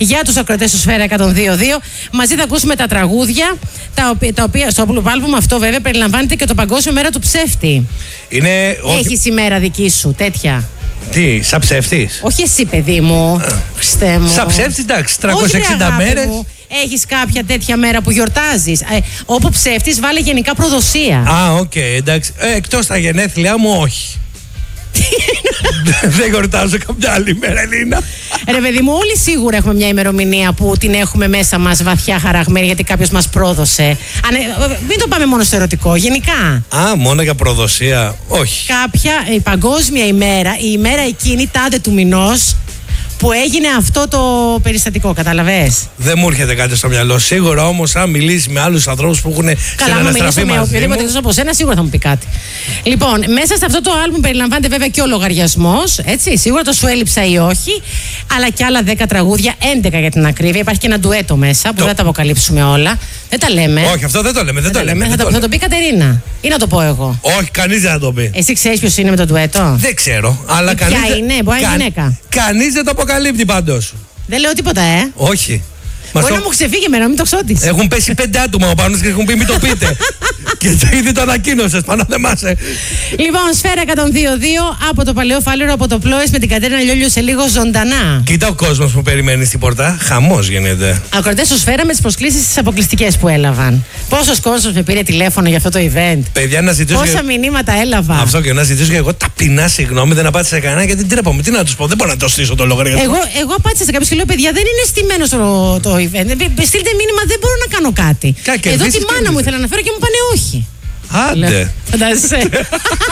για τους ακροατές του Σφαίρα 102.2. Μαζί θα ακούσουμε τα τραγούδια, τα οποία στο άλμπουμ αυτό βέβαια περιλαμβάνεται και το Παγκόσμιο Μέρα του Ψεύτη. Έχεις ημέρα δική σου, τέτοια. Τι, σαν ψεύτης? Όχι εσύ, παιδί μου. Χριστέ μου. Σαν ψεύτης, εντάξει, 360 μέρες. Έχεις κάποια τέτοια μέρα που γιορτάζεις? Όπου ψεύτης, βάλε γενικά προδοσία. Οκ, εντάξει. Εκτός τα γενέθλιά μου, όχι. Δεν γιορτάζω κάποια άλλη μέρα, Ελίνα. Ρε παιδί μου, όλοι σίγουρα έχουμε μια ημερομηνία που την έχουμε μέσα μας βαθιά χαραγμένη γιατί κάποιος μας πρόδωσε. Μην το πάμε μόνο στο ερωτικό, γενικά. Μόνο για προδοσία, όχι. Κάποια παγκόσμια ημέρα, η ημέρα εκείνη τάδε του μηνός που έγινε αυτό το περιστατικό, καταλαβες? Δεν μου έρχεται κάτι στο μυαλό. Σίγουρα όμως, αν μιλήσει με άλλους ανθρώπους που έχουν συναναστραφεί μαζί μου. Οποιοδήποτε εκτός από σένα, σίγουρα θα μου πει κάτι. Λοιπόν, μέσα σε αυτό το άλμπουμ περιλαμβάνεται βέβαια και ο λογαριασμός. Έτσι, σίγουρα το Σου έλειψα ή όχι. Αλλά και άλλα 10 τραγούδια, 11 για την ακρίβεια. Υπάρχει και ένα ντουέτο μέσα που δεν τα αποκαλύψουμε όλα. Δεν τα λέμε. Όχι, αυτό δεν το λέμε. Θα το πει η Κατερίνα. Ή να το πω εγώ? Όχι, κανείς δεν θα το πει. Εσύ ξέρεις ποιος είναι με το ντουέτο? Δεν ξέρω. Αλλά ποια είναι, μπορεί να είναι γυναίκα. Κανείς δεν το αποκαλύπτει πάντως. Δεν λέω τίποτα, Όχι. Μπορεί να μου ξεφύγει εμένα, μην το ξώτης. Έχουν πέσει 5 άτομα ο πάνω και έχουν πει μην το πείτε. Και ήδη το ανακοίνωσες, πάνω δεν μάσε. Λοιπόν, Σφαίρα 102.2 από το Παλαιό Φάληρο, από το Πλόης με την Κατερίνα Λιόλιο σε λίγο ζωντανά. Κοίτα ο κόσμος που περιμένει στην πόρτα, χαμός γίνεται. Ακροατές στο Σφαίρα με τις προσκλήσεις τις αποκλειστικές που έλαβαν. Πόσος κόσμος με πήρε τηλέφωνο για αυτό το event. Παιδιά, να ζητήσω. Πόσα μηνύματα έλαβα. Αυτό και να ζητήσω και εγώ ταπεινά συγγνώμη, δεν απάντησα κανένα γιατί τρέπομαι. Τι να τους πω, δεν μπορώ να το στήσω το λογαριασμό. Εγώ απάντησα σε κάποιους και λέω: παιδιά, δεν είναι στημένο το event. Στείλτε μήνυμα, δεν μπορώ να κάνω κάτι. Εδώ τη μάνα μου ήθελα να φέρω και μου πάνε όχι. Άντε. Φαντάζεσαι.